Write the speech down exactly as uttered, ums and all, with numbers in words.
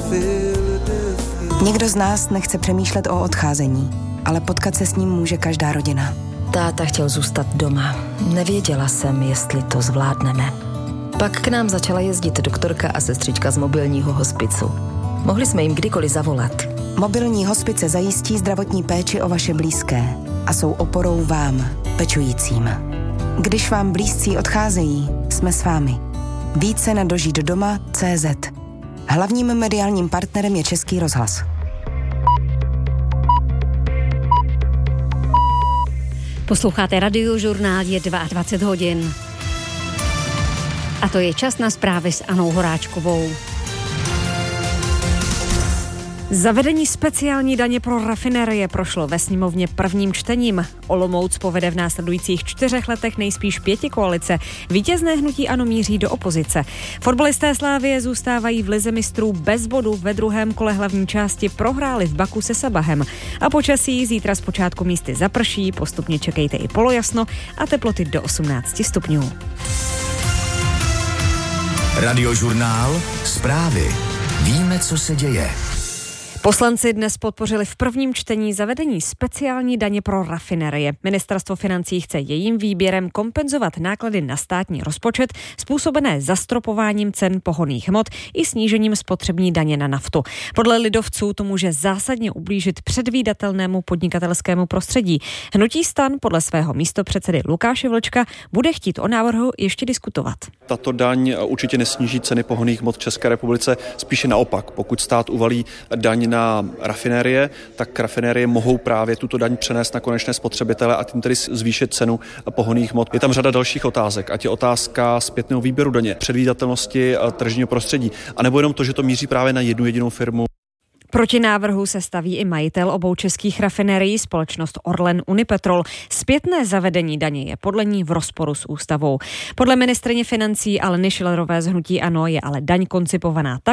Někdo z nás nechce přemýšlet o odcházení, ale potkat se s ním může každá rodina. Táta chtěl zůstat doma. Nevěděla jsem, jestli to zvládneme. Pak k nám začala jezdit doktorka a sestřička z mobilního hospicu. Mohli jsme jim kdykoliv zavolat. Mobilní hospice zajistí zdravotní péči o vaše blízké a jsou oporou vám, pečujícím. Když vám blízcí odcházejí, jsme s vámi. Více na dožít doma tečka cé zet. Hlavním mediálním partnerem je Český rozhlas. Posloucháte Radiožurnál, je dvacet dva hodin. A to je čas na zprávy s Anou Horáčkovou. Zavedení speciální daně pro rafinérie prošlo ve sněmovně prvním čtením. Olomouc povede v následujících čtyřech letech nejspíš pětikoalice. Vítězné hnutí ANO míří do opozice. Fotbalisté Slavie zůstávají v lize mistrů bez bodu. Ve druhém kole hlavní části prohráli v Baku se Sabahem. A počasí zítra zpočátku místy zaprší, postupně čekejte i polojasno a teploty do osmnáct stupňů. Radiožurnál, zprávy. Víme, co se děje. Poslanci dnes podpořili v prvním čtení zavedení speciální daně pro rafinerie. Ministerstvo financí chce jejím výběrem kompenzovat náklady na státní rozpočet způsobené zastropováním cen pohonných hmot i snížením spotřební daně na naftu. Podle lidovců to může zásadně ublížit předvídatelnému podnikatelskému prostředí. Hnutí STAN podle svého místopředsedy Lukáše Vlčka bude chtít o návrhu ještě diskutovat. Tato daň určitě nesníží ceny pohonných hmot v České republice, spíše naopak. Pokud stát uvalí daň na rafinérie, tak rafinérie mohou právě tuto daň přenést na konečné spotřebitele a tím tedy zvýšit cenu pohonných hmot. Je tam řada dalších otázek, ať je otázka zpětného výběru daně, předvídatelnosti tržního prostředí, anebo jenom to, že to míří právě na jednu jedinou firmu. Proti návrhu se staví i majitel obou českých rafinerií, společnost Orlen Unipetrol. Zpětné zavedení daně je podle ní v rozporu s ústavou. Podle ministryně financí Aleny Schillerové z hnutí ANO je ale daň koncipovaná tak,